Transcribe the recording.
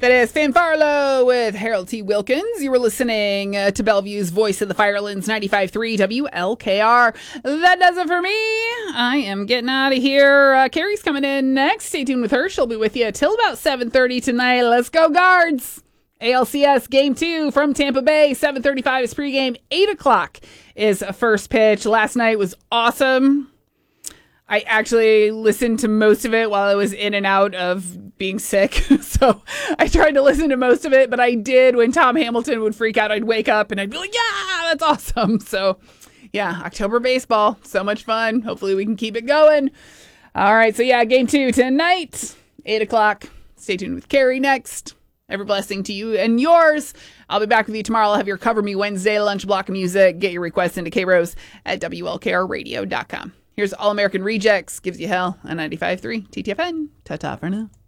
That is Fanfarlo with Harold T. Wilkins. You were listening to Bellevue's Voice of the Firelands 95.3 WLKR. That does it for me. I am getting out of here. Carrie's coming in next. Stay tuned with her. She'll be with you till about 7:30 tonight. Let's go, Guards. ALCS Game 2 from Tampa Bay. 7:35 is pregame. 8 o'clock is first pitch. Last night was awesome. I actually listened to most of it while I was in and out of being sick. So I tried to listen to most of it, but I did. When Tom Hamilton would freak out, I'd wake up and I'd be like, yeah, that's awesome. So yeah, October baseball. So much fun. Hopefully we can keep it going. All right. So yeah, Game 2 tonight, 8 o'clock. Stay tuned with Carrie next. Every blessing to you and yours. I'll be back with you tomorrow. I'll have your Cover Me Wednesday lunch block of music. Get your requests into krose at WLKRradio.com. Here's All American Rejects, Gives You Hell on 95.3 TTFN. Ta-ta for now.